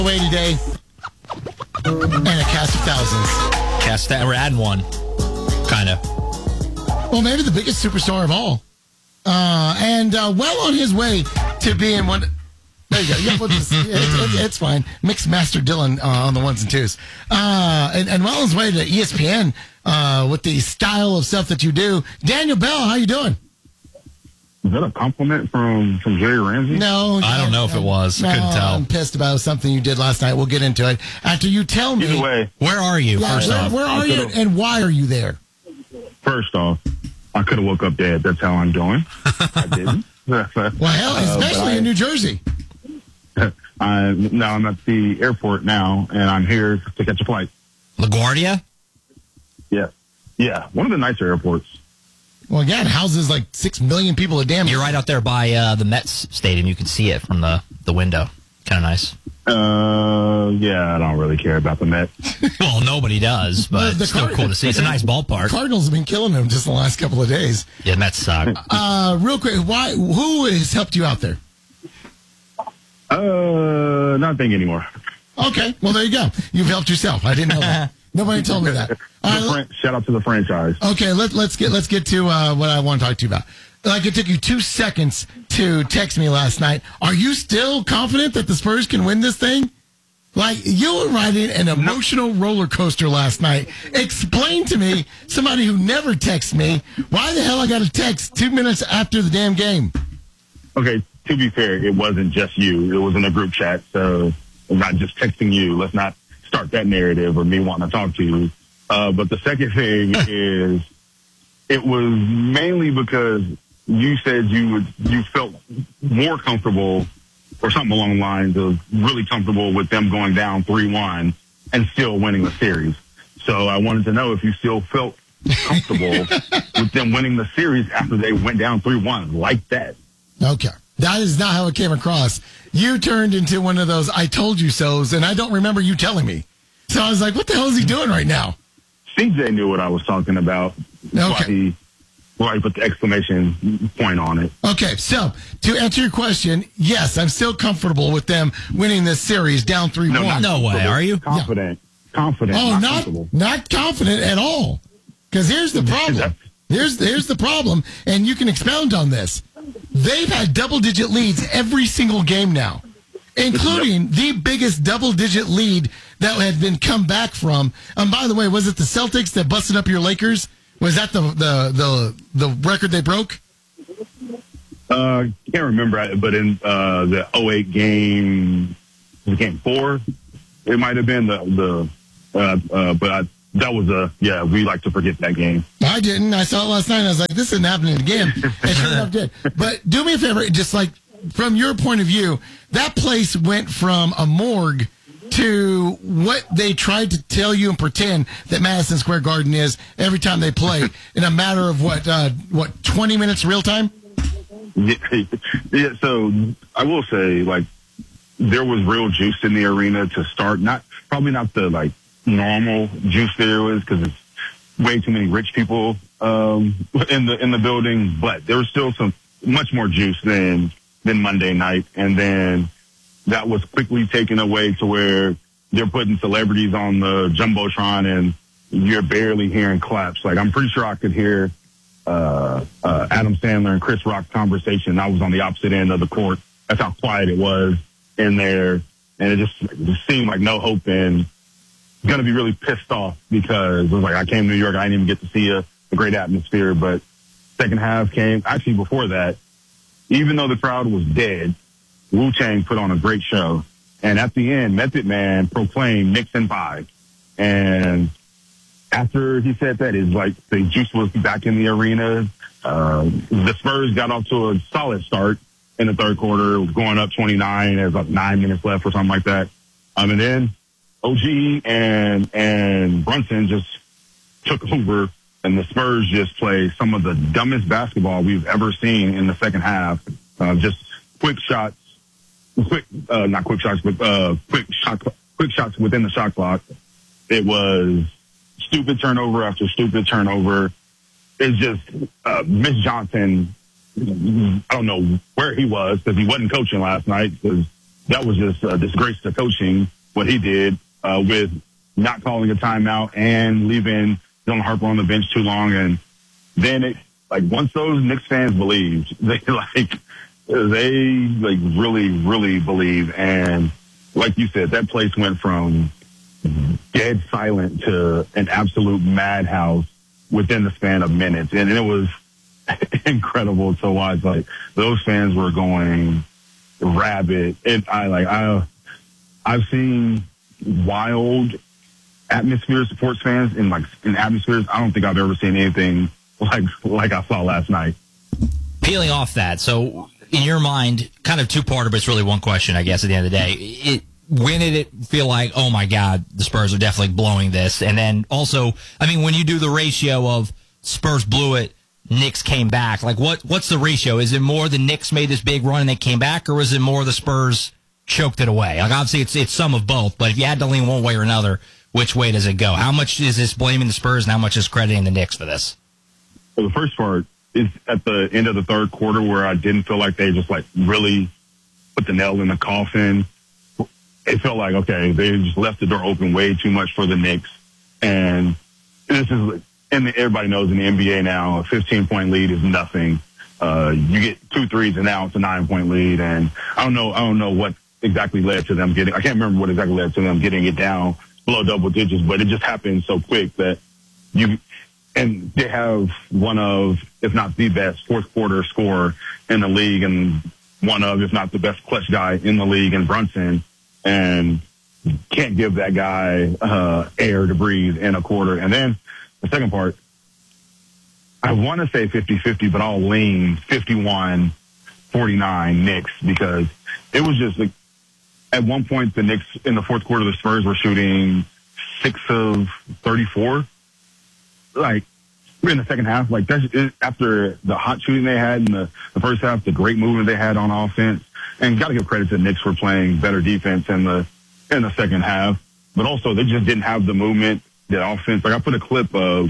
away today, and a cast of thousands. We're adding one, kind of. Well, maybe the biggest superstar of all, and well on his way to being one. There you go. Yeah, it's fine. Mixed Master Dylan on the ones and twos, and well on his way to ESPN with the style of stuff that you do. Daniel Bell, how you doing? Is that a compliment from Jerry Ramsey? No. I don't know if it was. No, Couldn't tell. I'm pissed about something you did last night. We'll get into it after you tell me. Either way, Where are you, first off? Where are you, and why are you there? first off, I could have woke up dead. That's how I'm doing. I didn't. Well, hell, especially in New Jersey. I'm at the airport now, and I'm here to catch a flight. LaGuardia? Yeah, one of the nicer airports. Well, yeah, it houses like 6 million people a damn. You're right out there by the Mets stadium. You can see it from the window. Kind of nice. Yeah, I don't really care about the Mets. Well, nobody does, but it's still cool to see. It's a nice ballpark. Cardinals have been killing them just the last couple of days. Yeah, Mets suck. Real quick, who has helped you out there? Nothing anymore. Okay, well, there you go. You've helped yourself. I didn't know that. Nobody told me that. Shout out to the franchise. Okay, let's get to what I want to talk to you about. Like, it took you 2 seconds to text me last night. Are you still confident that the Spurs can win this thing? Like, you were riding an emotional roller coaster last night. Explain to me, somebody who never texts me, why the hell I got a text 2 minutes after the damn game? Okay, to be fair, it wasn't just you. It was in a group chat, so I'm not just texting you. Let's not start that narrative of me wanting to talk to you. But the second thing is, it was mainly because you said you felt more comfortable, or something along the lines of really comfortable with them going down 3-1 and still winning the series. So I wanted to know if you still felt comfortable with them winning the series after they went down 3-1 like that. Okay. That is not how it came across. You turned into one of those I told you so's, and I don't remember you telling me. So I was like, what the hell is he doing right now? CJ knew what I was talking about. Okay. Why he put the exclamation point on it. Okay, so to answer your question, yes, I'm still comfortable with them winning this series down 3-1. No way, are you? Confident. Confident. Oh, not not confident at all. Because here's the problem. Here's the problem, and you can expound on this. They've had double-digit leads every single game now, including the biggest double-digit lead that had been come back from. And by the way, was it the Celtics that busted up your Lakers? Was that the record they broke? Can't remember, but in the 08 game 4, it might have been that was we like to forget that game. I didn't. I saw it last night, and I was like, this isn't happening again. And sure enough, did. But do me a favor, just like from your point of view, that place went from a morgue to what they tried to tell you and pretend that Madison Square Garden is every time they play in a matter of what 20 minutes real time? Yeah, so I will say, like, there was real juice in the arena to start. Probably not the, like, normal juice there was, because it's way too many rich people in the building, but there was still some much more juice than Monday night. And then that was quickly taken away to where they're putting celebrities on the Jumbotron and you're barely hearing claps. Like, I'm pretty sure I could hear Adam Sandler and Chris Rock's conversation. I was on the opposite end of the court. That's how quiet it was in there. And it just seemed like no hope, and going to be really pissed off because it was like, I came to New York. I didn't even get to see a great atmosphere. But second half came, actually before that, even though the crowd was dead, Wu-Tang put on a great show. And at the end, Method Man proclaimed Nixon 5. And after he said that, it's like the juice was back in the arena. The Spurs got off to a solid start in the third quarter. It was going up 29. There's like 9 minutes left or something like that. And then OG and Brunson just took over, and the Spurs just played some of the dumbest basketball we've ever seen in the second half. Just quick shots within the shot clock. It was stupid turnover after stupid turnover. It's just Mitch Johnson. I don't know where he was because he wasn't coaching last night because that was just a disgrace to coaching, what he did with not calling a timeout and leaving Dylan Harper on the bench too long. And then once those Knicks fans believed, they really, really believe. And like you said, that place went from dead silent to an absolute madhouse within the span of minutes. And it was incredible to watch. Like, those fans were going rabid. I've seen wild atmosphere, sports fans in atmospheres. I don't think I've ever seen anything like I saw last night. Peeling off that, so in your mind, kind of two-parter, but it's really one question, I guess, at the end of the day. When did it feel like, oh my God, the Spurs are definitely blowing this? And then also, I mean, when you do the ratio of Spurs blew it, Knicks came back, what's the ratio? Is it more the Knicks made this big run and they came back, or is it more the Spurs choked it away? Obviously it's some of both, but if you had to lean one way or another, which way does it go? How much is this blaming the Spurs and how much is crediting the Knicks for this? Well, the first part is at the end of the third quarter, where I didn't feel like they just really put the nail in the coffin. It felt like, okay, they just left the door open way too much for the Knicks. And everybody knows in the NBA now, a 15-point lead is nothing. You get 2 threes and now it's a 9-point lead. And I don't know what exactly led to them I can't remember what exactly led to them getting it down below double digits, but it just happened so quick that and they have one of, if not the best, fourth quarter scorer in the league, and one of, if not the best clutch guy in the league in Brunson, and can't give that guy air to breathe in a quarter. And then the second part, I want to say 50-50, but I'll lean 51-49 Knicks, because it was just at one point the Knicks in the fourth quarter, the Spurs were shooting 6 of 34. In the second half, after the hot shooting they had in the first half, the great movement they had on offense, and got to give credit to the Knicks for playing better defense in the second half, but also they just didn't have the movement, the offense. I put a clip of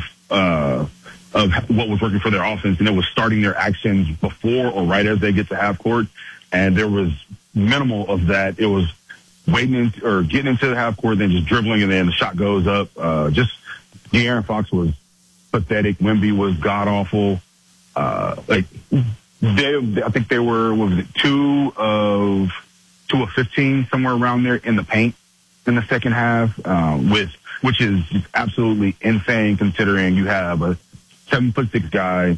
what was working for their offense, and it was starting their actions before or right as they get to half court, and there was minimal of that. It was waiting or getting into the half court, then just dribbling, and then the shot goes up. De'Aaron Fox was pathetic. Wemby was god awful. I think they were 2 of 15, somewhere around there in the paint in the second half, which is just absolutely insane considering you have a 7'6" guy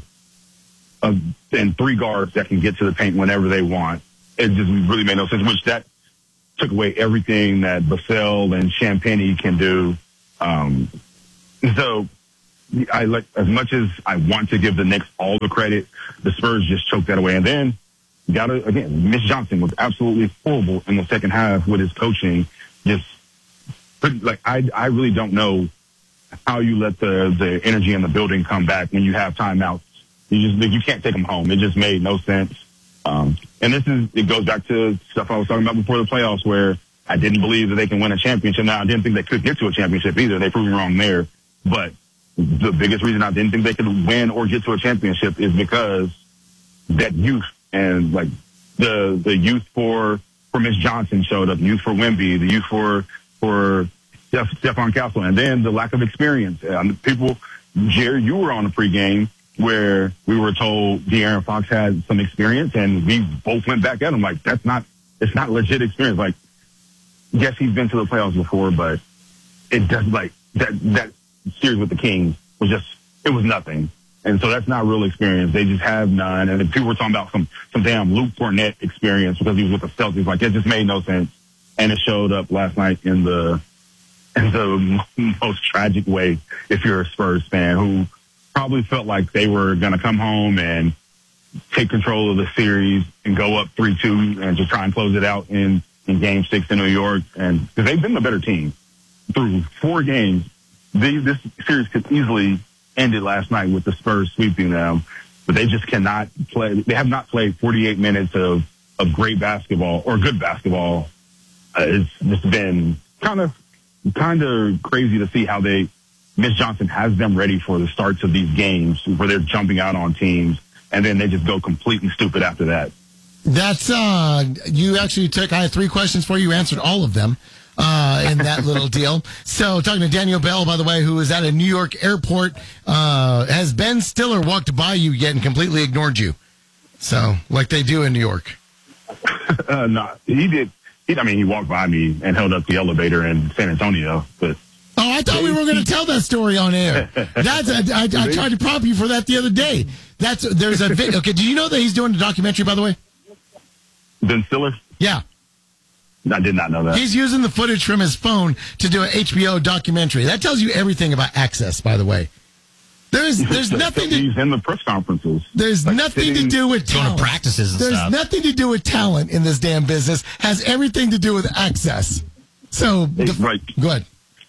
and 3 guards that can get to the paint whenever they want. It just really made no sense, which that took away everything that Vassell and Champagnie can do. So as much as I want to give the Knicks all the credit, the Spurs just choked that away. And then Mitch Johnson was absolutely horrible in the second half with his coaching. I really don't know how you let the energy in the building come back when you have timeouts. You can't take them home. It just made no sense. And it goes back to stuff I was talking about before the playoffs, where I didn't believe that they can win a championship. Now, I didn't think they could get to a championship either. They proved me wrong there. But the biggest reason I didn't think they could win or get to a championship is because that youth and the youth for Mitch Johnson showed up, youth for Wemby, the youth for Stephon Castle, and then the lack of experience. Jerry, you were on the pregame where we were told De'Aaron Fox had some experience, and we both went back at him it's not legit experience. Yes, he's been to the playoffs before, but it does that series with the Kings it was nothing. And so that's not real experience. They just have none. And people were talking about some damn Luke Cornett experience because he was with the Celtics. It just made no sense. And it showed up last night in the most tragic way, if you're a Spurs fan, who probably felt like they were going to come home and take control of the series and go up 3-2 and just try and close it out in Game 6 in New York. And because they've been the better team through 4 games. This series could easily end it last night with the Spurs sweeping them, but they just cannot play. They have not played 48 minutes of great basketball or good basketball. It's just been kind of crazy to see how Mitch Johnson has them ready for the starts of these games where they're jumping out on teams, and then they just go completely stupid after that. That's you actually took. I had 3 questions for you. You answered all of them in that little deal. So talking to Daniel Bell, by the way, who is at a New York airport, has Ben Stiller walked by you yet and completely ignored you? So like they do in New York. No, he did. He walked by me and held up the elevator in San Antonio, but. Oh, I thought we were going to tell that story on air. I tried to prop you for that the other day. There's a video. Okay, do you know that he's doing a documentary, by the way? Ben Stiller? Yeah. I did not know that. He's using the footage from his phone to do an HBO documentary. That tells you everything about Access, by the way. There's nothing to. He's in the press conferences. There's nothing to do with talent. Going to practices and There's stuff. nothing to do with talent in this damn business. Has everything to do with access. So, Right. Go ahead.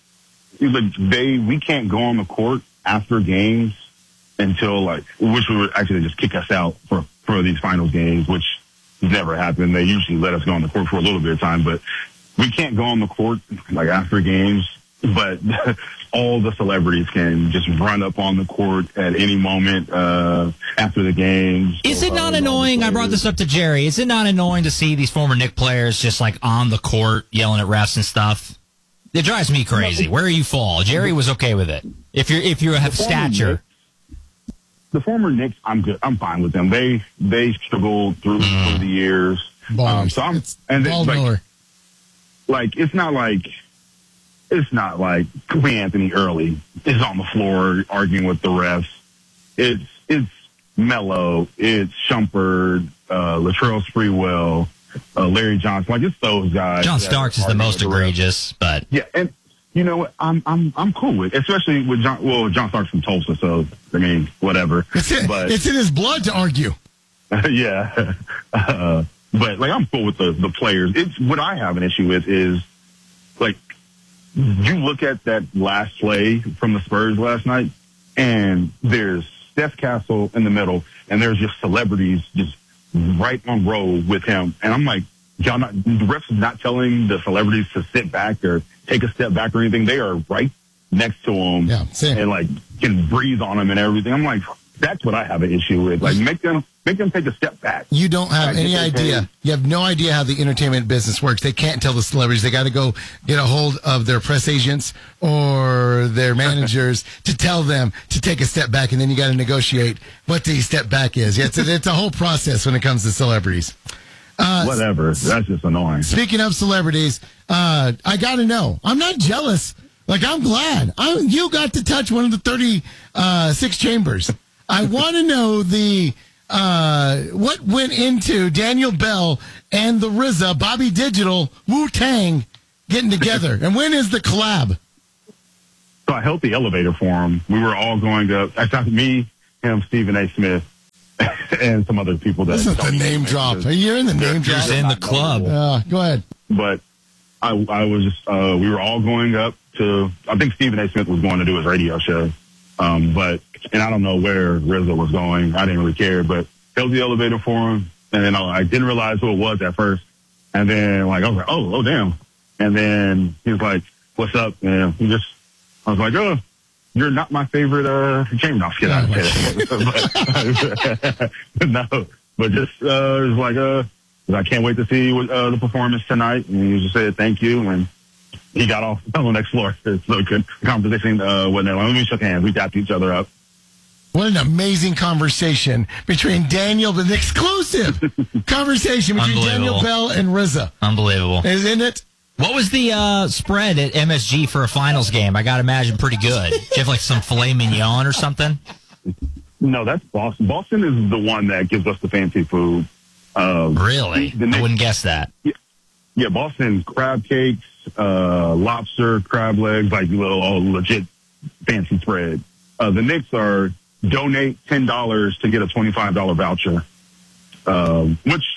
We can't go on the court after games until which would actually just kick us out for these finals games, which never happened. They usually let us go on the court for a little bit of time, but we can't go on the court after games. But all the celebrities can just run up on the court at any moment after the games. Is it not annoying? I brought this up to Jerry. Is it not annoying to see these former Knicks players just on the court yelling at refs and stuff? It drives me crazy. Where you fall, Jerry was okay with it. If you have stature. The former Knicks, I'm good. I'm fine with them. They struggled through the years. Ballers. So I'm It's Miller. It's not like Queen Anthony Early is on the floor arguing with the refs. It's Melo, it's Shumpert, Latrell Sprewell, Larry Johnson. It's those guys. John Starks is the most egregious, but yeah, and you know what? I'm cool with, especially with John Starks from Tulsa. So whatever. It's in his blood to argue. Yeah, but I'm cool with the players. It's what I have an issue with is you look at that last play from the Spurs last night, and there's Steph Castle in the middle, and there's just celebrities just right on row with him. And I'm like, the refs are not telling the celebrities to sit back or take a step back or anything. They are right next to him and can breathe on him and everything. I'm like, that's what I have an issue with. Make them take a step back. You don't have any idea. You have no idea how the entertainment business works. They can't tell the celebrities. They got to go get a hold of their press agents or their managers to tell them to take a step back, and then you got to negotiate what the step back is. Yeah, it's a whole process when it comes to celebrities. Whatever. That's just annoying. Speaking of celebrities, I got to know. I'm not jealous. I'm glad. You got to touch one of the 36 chambers. I want to know what went into Daniel Bell and the RZA, Bobby Digital, Wu-Tang getting together. And when is the collab? So I held the elevator for him. We were all going up. I thought me, him, Stephen A. Smith, and some other people. This is the name drop. You're in the name drop. He's in the club. Go ahead. But I was just, we were all going up to, I think Stephen A. Smith was going to do his radio show. And I don't know where RZA was going. I didn't really care, but held the elevator for him. And then I didn't realize who it was at first. And then I was like, oh, damn. And then he was like, what's up? And I was like, oh, you're not my favorite, chamber. No, get out of here. No, but just, it was like, I can't wait to see the performance tonight. And he just said, thank you. And he got off on the next floor. So good conversation, wasn't there long. We shook hands. We tapped each other up. What an amazing conversation between an exclusive conversation between Daniel Bell and RZA. Unbelievable. Isn't it? What was the spread at MSG for a finals game? I got to imagine pretty good. Do you have some filet mignon or something? No, that's Boston. Boston is the one that gives us the fancy food. Really? I wouldn't guess that. Yeah, Boston crab cakes, lobster, crab legs, all legit fancy spread. The Knicks are donate $10 to get a $25 voucher, which,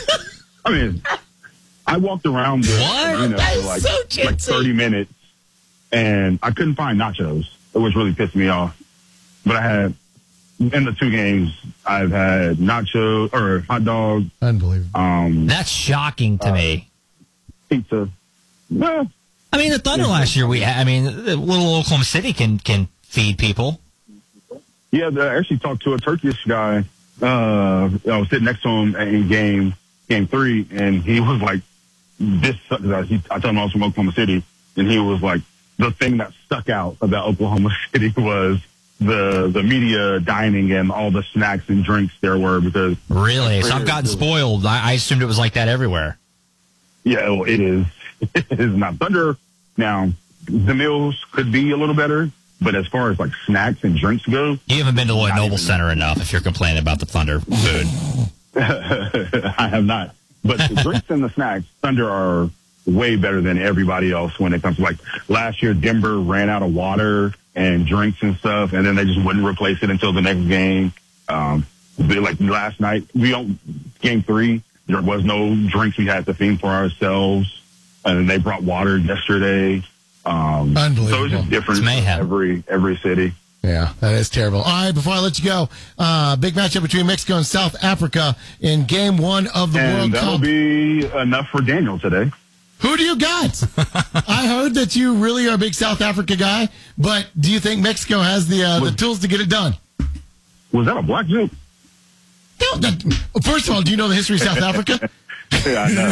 I walked around for like 30 minutes and I couldn't find nachos, which really pissed me off. But I had, in the 2 games, I've had nacho or hot dog. Unbelievable. That's shocking to me. Pizza. Well, the Thunder last year, little Oklahoma City can feed people. Yeah, I actually talked to a Turkish guy. I was sitting next to him in game, game 3, and he was like, "This." I told him I was from Oklahoma City, and he was like, "The thing that stuck out about Oklahoma City was the media dining and all the snacks and drinks there were." Because really, so I've gotten spoiled. I assumed it was like that everywhere. Yeah, well, it is. It is not. Thunder now. The meals could be a little better, but as far as like snacks and drinks go, you haven't been to Lloyd Noble Center enough if you're complaining about the Thunder food. I have not. But the drinks and the snacks, Thunder are way better than everybody else when it comes to, like, last year Denver ran out of water and drinks and stuff, and then they just wouldn't replace it until the next game. Like last night, game 3, there was no drinks. We had to feed for ourselves, and they brought water yesterday. Unbelievable. So it's just different every city. Yeah, that is terrible. All right, before I let you go, big matchup between Mexico and South Africa in Game 1 of the World Cup. That'll be enough for Daniel today. Who do you got? I heard that you really are a big South Africa guy, but do you think Mexico has the tools to get it done? Was that a black joke? No, first of all, do you know the history of South Africa? Yeah, I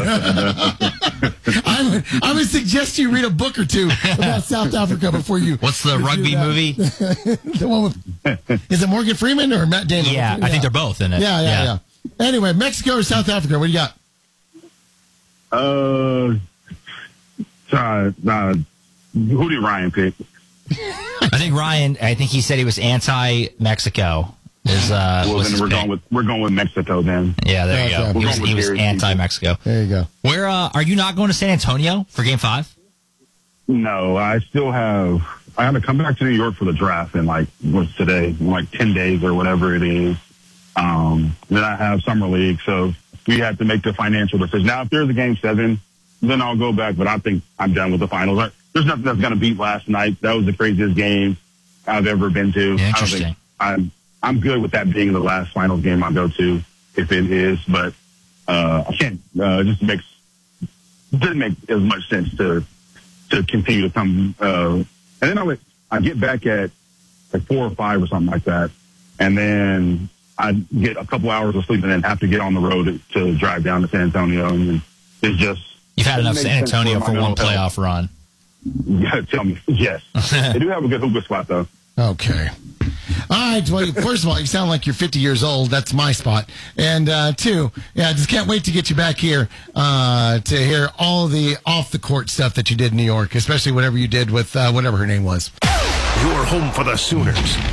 know. I would suggest you read a book or two about South Africa before you. What's the rugby movie? The one with, is it Morgan Freeman or Matt Damon? Yeah, I think they're both in it. Yeah. Anyway, Mexico or South Africa? What do you got? Who did Ryan pick? I think he said he was anti-Mexico. Well, then we're going with Mexico then. Yeah, there you go. He was anti-Mexico. There you go. Where are you not going to San Antonio for Game 5? No, I have to come back to New York for the draft in what's today, 10 days or whatever it is. Then I have summer league, so we have to make the financial decision. Now, if there's a Game 7, then I'll go back, but I think I'm done with the finals. There's nothing that's going to beat last night. That was the craziest game I've ever been to. Interesting. I'm good with that being the last finals game I go to, if it is, but I can't. Just doesn't make as much sense to continue to come. And then I get back at 4 or 5 or something like that, and then I get a couple hours of sleep and then have to get on the road to drive down to San Antonio, and it's just you've had enough San Antonio for one playoff run. Yeah, tell me. Yes, they do have a good hookah spot though. Okay. All right. Well, first of all, you sound like you're 50 years old. That's my spot. And 2, I just can't wait to get you back here to hear all the off-the-court stuff that you did in New York, especially whatever you did with whatever her name was. Your home for the Sooners.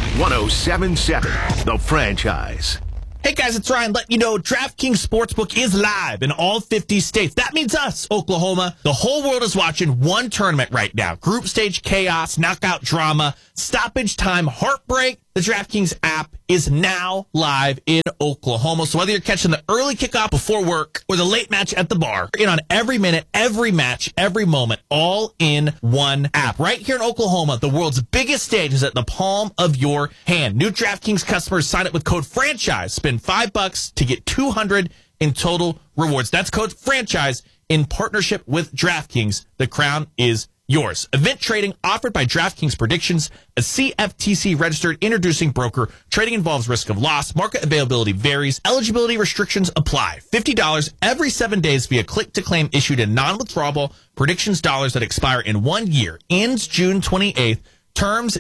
107.7, The Franchise. Hey guys, it's Ryan letting you know DraftKings Sportsbook is live in all 50 states. That means us, Oklahoma. The whole world is watching one tournament right now. Group stage chaos, knockout drama, stoppage time, heartbreak. The DraftKings app is now live in Oklahoma. So whether you're catching the early kickoff before work or the late match at the bar, you're in on every minute, every match, every moment, all in one app. Right here in Oklahoma, the world's biggest stage is at the palm of your hand. New DraftKings customers sign up with code FRANCHISE. Spend $5 to get $200 in total rewards. That's code FRANCHISE in partnership with DraftKings. The crown is yours. Event trading offered by DraftKings Predictions, a CFTC registered introducing broker. Trading involves risk of loss. Market availability varies. Eligibility restrictions apply. $50 every 7 days via click to claim issued in non-withdrawable Predictions dollars that expire in 1 year. Ends June 28th. Terms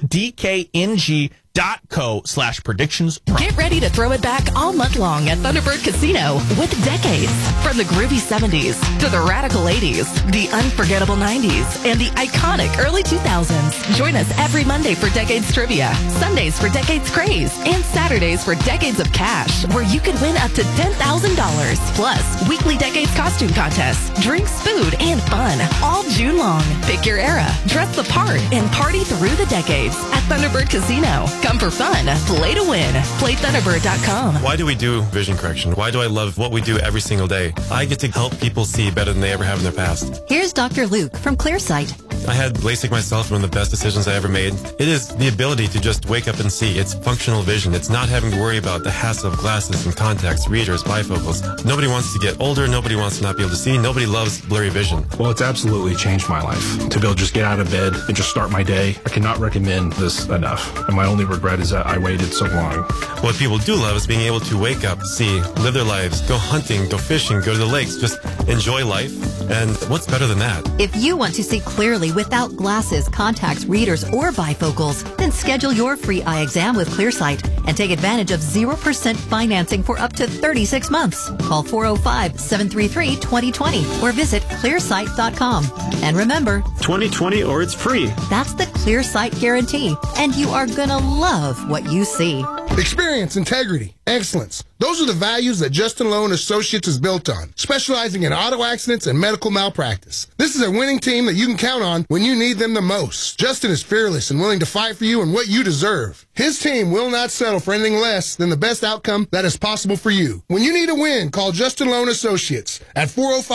DKNG.co/predictions. Get ready to throw it back all month long at Thunderbird Casino with decades. From the groovy 70s to the radical 80s, the unforgettable 90s, and the iconic early 2000s. Join us every Monday for Decades Trivia, Sundays for Decades Craze, and Saturdays for Decades of Cash, where you can win up to $10,000. Plus, weekly Decades costume contests, drinks, food, and fun all June long. Pick your era, dress the part, and party through the decades at Thunderbird Casino. Come for fun, play to win. PlayThunderbird.com. Why do we do vision correction? Why do I love what we do every single day? I get to help people see better than they ever have in their past. Here's Dr. Luke from Clearsight. I had LASIK myself, one of the best decisions I ever made. It is the ability to just wake up and see. It's functional vision. It's not having to worry about the hassle of glasses and contacts, readers, bifocals. Nobody wants to get older. Nobody wants to not be able to see. Nobody loves blurry vision. Well, it's absolutely changed my life. To be able to just get out of bed and just start my day, I cannot recommend this enough. And my only regret is that I waited so long. What people do love is being able to wake up, see, live their lives, go hunting, go fishing, go to the lakes, just enjoy life. And what's better than that? If you want to see clearly without glasses, contacts, readers, or bifocals, then schedule your free eye exam with ClearSight and take advantage of 0% financing for up to 36 months. Call 405-733-2020 or visit clearsight.com. And remember, 2020 or it's free. That's the ClearSight guarantee, and you are gonna love what you see. Experience, integrity, excellence. Those are the values that Justin Lowe & Associates is built on, specializing in auto accidents and medical malpractice. This is a winning team that you can count on when you need them the most. Justin is fearless and willing to fight for you and what you deserve. His team will not settle for anything less than the best outcome that is possible for you. When you need a win, call Justin Lowe & Associates at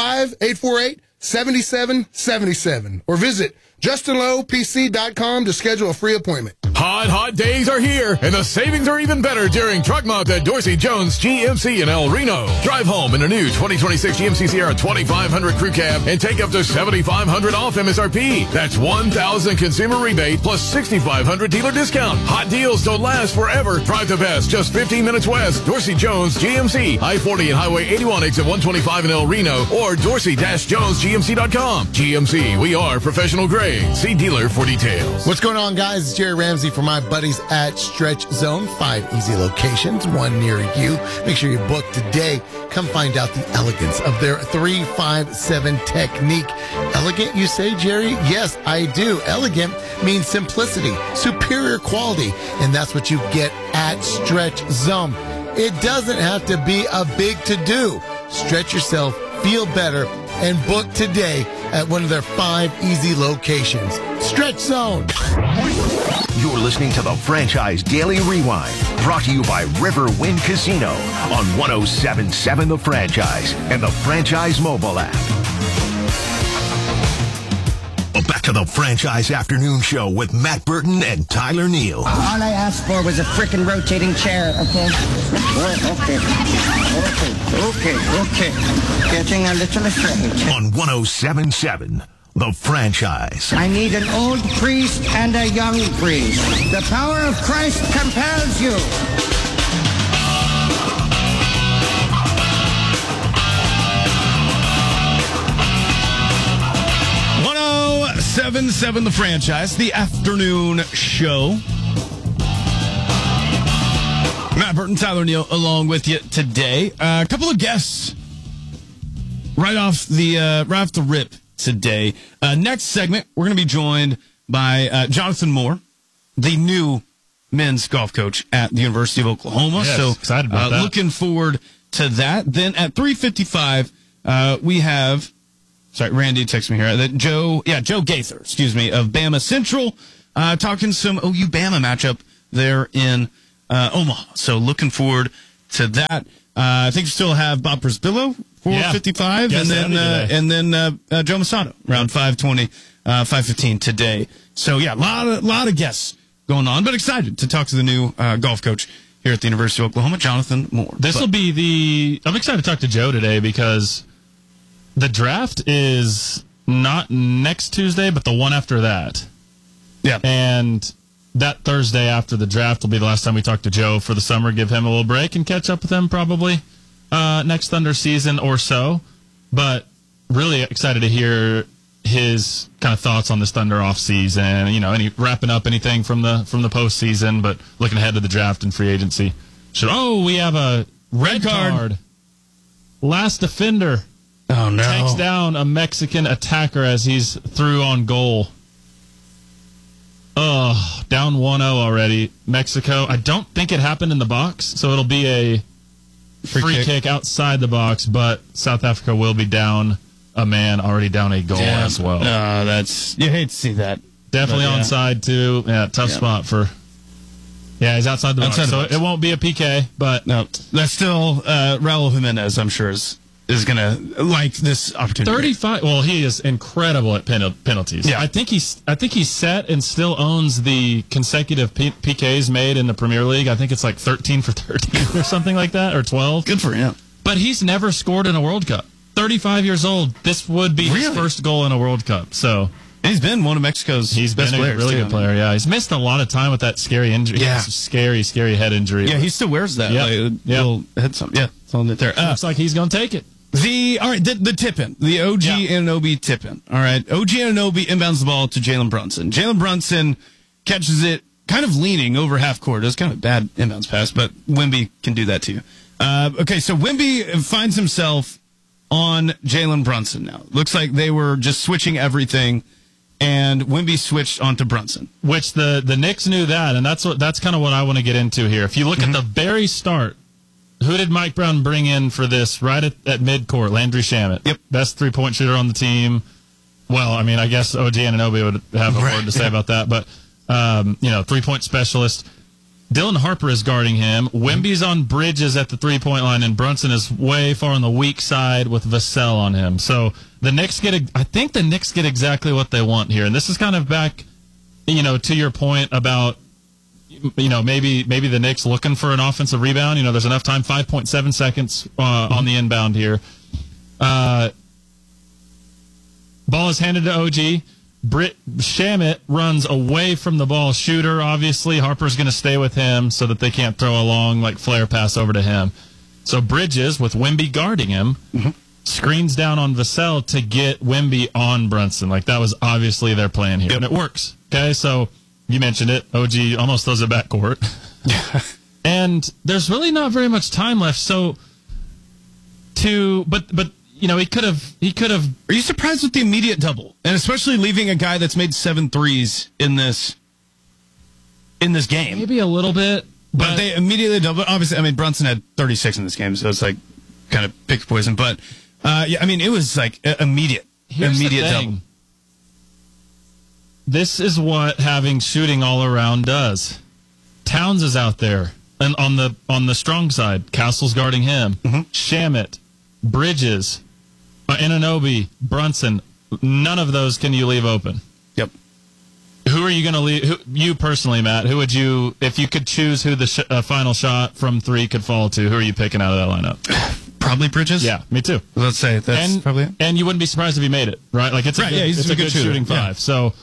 405-848-7777 or visit JustinLowePC.com to schedule a free appointment. Hot days are here, and the savings are even better during Truck Month at Dorsey Jones GMC in El Reno. Drive home in a new 2026 GMC Sierra 2500 Crew Cab and take up to $7,500 off MSRP. That's $1,000 consumer rebate plus $6,500 dealer discount. Hot deals don't last forever. Drive the best, just 15 minutes west. Dorsey Jones GMC, I-40 and Highway 81, exit 125 in El Reno, or dorsey-jonesgmc.com. GMC, we are professional grade. See dealer for details. What's going on, guys? It's Jerry Ramsey for my buddies at Stretch Zone. 5 easy locations, one near you. Make sure you book today. Come find out the elegance of their 3-5-7 technique. Elegant, you say, Jerry? Yes, I do. Elegant means simplicity, superior quality, and that's what you get at Stretch Zone. It doesn't have to be a big to-do. Stretch yourself, feel better, and book today at one of their 5 easy locations. Stretch Zone. You're listening to the Franchise Daily Rewind, brought to you by Riverwind Casino on 107.7 The Franchise and the Franchise mobile app. Back to the Franchise Afternoon Show with Matt Burton and Tyler Neal. All I asked for was a frickin' rotating chair, okay? Okay. Getting a little afraid. On 107.7 The Franchise. I need an old priest and a young priest. The power of Christ compels you. 107.7 The Franchise, the afternoon show. Matt Burton, Tyler Neal, along with you today. A couple of guests right off the rip today. Next segment, we're going to be joined by Jonathan Moore, the new men's golf coach at the University of Oklahoma. Yes, so excited about that. Looking forward to that. Then at 3:55, we have. Sorry, Randy texted me here. That Joe Gaither, of Bama Central, talking some OU Bama matchup there in Omaha. So looking forward to that. I think we still have Bob Prisbillo, 4:55, and then Joe Masato around 5:20, 5:15 today. So yeah, a lot of guests going on, but excited to talk to the new golf coach here at the University of Oklahoma, Jonathan Moore. I'm excited to talk to Joe today because the draft is not next Tuesday, but the one after that. Yeah. And that Thursday after the draft will be the last time we talk to Joe for the summer, give him a little break and catch up with him probably next Thunder season or so. But really excited to hear his kind of thoughts on this Thunder offseason, wrapping up anything from the postseason, but looking ahead to the draft and free agency. We have a red card. Last defender. Oh, no. Takes down a Mexican attacker as he's through on goal. Down 1-0 already. Mexico. I don't think it happened in the box, so it'll be a free kick outside the box, but South Africa will be down a man, already down a goal as well. You hate to see that. Definitely onside, too. Yeah, tough spot for... Yeah, he's outside the box, so it won't be a PK, but... No, that's still Raul Jimenez, I'm sure, is is going to like this opportunity. 35. Well, he is incredible at penalties. Yeah. I think he's set and still owns the consecutive PKs made in the Premier League. I think it's like 13 for 13 or something like that, or 12. Good for him. But he's never scored in a World Cup. 35 years old. This would be his first goal in a World Cup. So he's been one of Mexico's best players. Really good player. Yeah, he's missed a lot of time with that scary injury. Yeah, scary head injury. Yeah, he still wears that. Little head something. Yeah, it's on there. Looks like he's going to take it. The tip-in, the OG Anunoby tip-in. All right, OG Anunoby inbounds the ball to Jalen Brunson. Jalen Brunson catches it kind of leaning over half court. It was kind of a bad inbounds pass, but Wemby can do that to you. Okay, so Wemby finds himself on Jalen Brunson now. Looks like they were just switching everything, and Wemby switched onto Brunson. Which the Knicks knew that, and that's kind of what I want to get into here. If you look at the very start, who did Mike Brown bring in for this right at midcourt? Landry Shamet. Yep. Best three-point shooter on the team. Well, I mean, I guess OG Anunoby would have a word to say about that, but, three-point specialist. Dylan Harper is guarding him. Wemby's on Bridges at the three-point line, and Brunson is way far on the weak side with Vassell on him. So I think the Knicks get exactly what they want here. And this is kind of back, to your point about, maybe the Knicks looking for an offensive rebound. There's enough time, 5.7 seconds on the inbound here. Ball is handed to OG. Shamet runs away from the ball. Shooter, obviously. Harper's going to stay with him so that they can't throw a long flare pass over to him. So Bridges, with Wemby guarding him, screens down on Vassell to get Wemby on Brunson. That was obviously their plan here. And it works. Okay, so you mentioned it. OG almost throws it backcourt. And there's really not very much time left. So but he could have. Are you surprised with the immediate double, and especially leaving a guy that's made 7 threes in this game? Maybe a little bit, but they immediately double. Obviously, I mean Brunson had 36 in this game, so it's kind of pick poison. But it was immediate double. This is what having shooting all around does. Towns is out there, and on the strong side, Castle's guarding him. Shamet, Bridges, Anunoby, Brunson, none of those can you leave open. Yep. Who are you going to leave? You personally, Matt, who would you, if you could choose who the final shot from 3 could fall to, who are you picking out of that lineup? Probably Bridges. Yeah, me too. Let's say that's probably it. And you wouldn't be surprised if he made it, right? It's a good shooting 5. Yeah. So,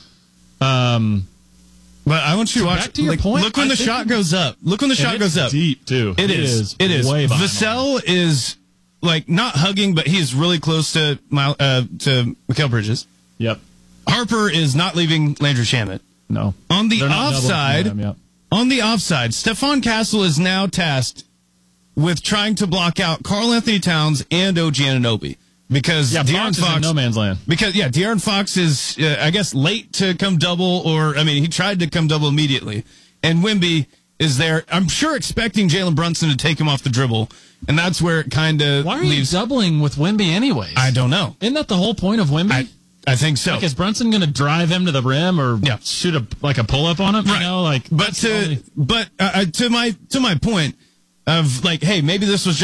but I want you to watch. Back to your point, look when the shot goes up. Look when the shot goes up. Deep too. It is. Way behind Vassell is not hugging, but he's really close to Mikal Bridges. Yep. Harper is not leaving Landry Shamet. No. On the offside, Stephon Castle is now tasked with trying to block out Karl Anthony Towns and OG Anunoby. Because De'Aaron Fox is in no man's land. Because De'Aaron Fox is, I guess, late to come double, he tried to come double immediately, and Wemby is there. I'm sure expecting Jalen Brunson to take him off the dribble, and that's where it kind of. Why are you doubling with Wemby anyways? I don't know. Isn't that the whole point of Wemby? I think so. Is Brunson going to drive him to the rim or shoot a pull up on him? Right. To my point of hey, maybe this was just